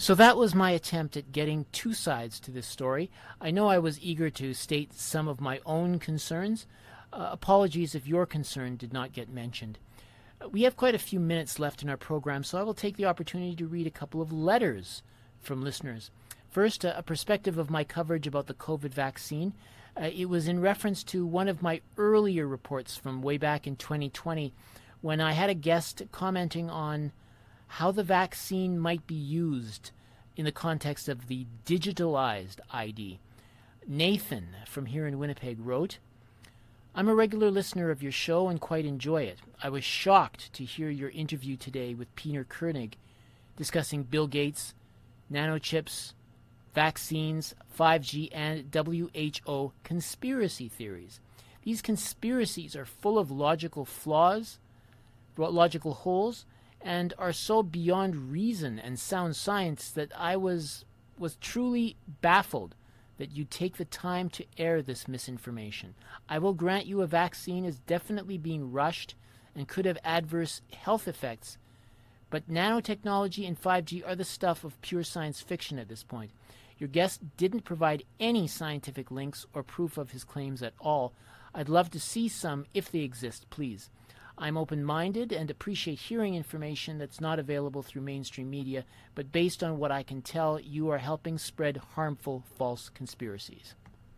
So that was my attempt at getting two sides to this story. I know I was eager to state some of my own concerns. Apologies if your concern did not get mentioned. We have quite a few minutes left in our program, so I will take the opportunity to read a couple of letters from listeners. First, a perspective of my coverage about the COVID vaccine. It was in reference to one of my earlier reports from way back in 2020 when I had a guest commenting on how the vaccine might be used in the context of the digitalized ID. Nathan from here in Winnipeg wrote, I'm a regular listener of your show and quite enjoy it. I was shocked to hear your interview today with Peter Koenig discussing Bill Gates, nanochips, vaccines, 5G, and WHO conspiracy theories. These conspiracies are full of logical flaws, logical holes, and are so beyond reason and sound science that I was truly baffled that you take the time to air this misinformation. I will grant you a vaccine is definitely being rushed and could have adverse health effects, but nanotechnology and 5G are the stuff of pure science fiction at this point. Your guest didn't provide any scientific links or proof of his claims at all. I'd love to see some if they exist, please. I'm open-minded and appreciate hearing information that's not available through mainstream media, but based on what I can tell, you are helping spread harmful false conspiracies.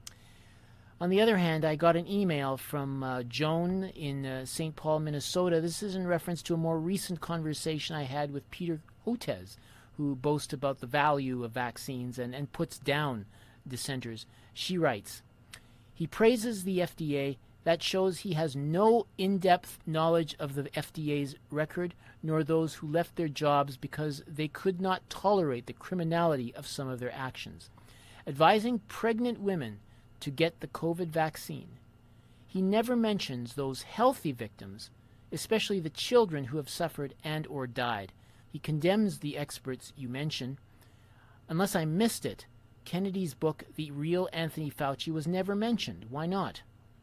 On the other hand, I got an email from Joan in St. Paul, Minnesota. This is in reference to a more recent conversation I had with Peter Hotez, who boasts about the value of vaccines and puts down dissenters. She writes, he praises the FDA. That shows he has no in-depth knowledge of the FDA's record, nor those who left their jobs because they could not tolerate the criminality of some of their actions. Advising pregnant women to get the COVID vaccine. He never mentions those healthy victims, especially the children who have suffered and or died. He condemns the experts you mention. Unless I missed it, Kennedy's book, The Real Anthony Fauci, was never mentioned. Why not?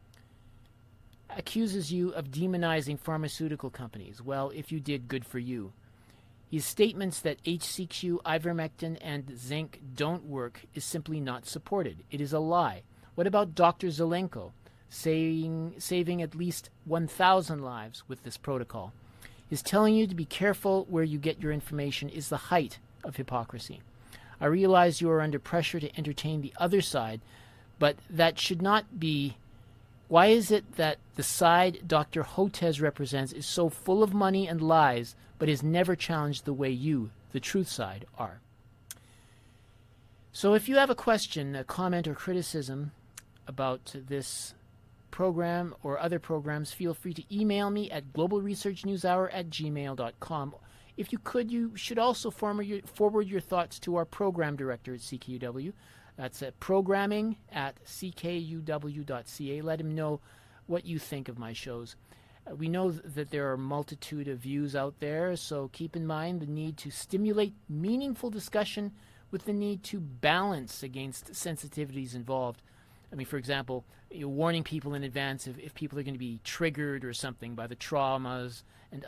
Accuses you of demonizing pharmaceutical companies. Well, if you did, good for you. His statements that HCQ, ivermectin, and zinc don't work is simply not supported. It is a lie. What about Dr. Zelenko saving at least 1,000 lives with this protocol? His telling you to be careful where you get your information is the height of hypocrisy. I realize you are under pressure to entertain the other side, but that should not be. Why is it that the side Dr. Hotez represents is so full of money and lies, but is never challenged the way you, the truth side, are? So if you have a question, a comment, or criticism about this program or other programs, feel free to email me at globalresearchnewshour@gmail.com. If you could, you should also forward your thoughts to our program director at CKUW. That's at programming@ckuw.ca. Let him know what you think of my shows. We know that there are a multitude of views out there, so keep in mind the need to stimulate meaningful discussion with the need to balance against sensitivities involved. I mean, for example, warning people in advance if people are going to be triggered or something by the traumas and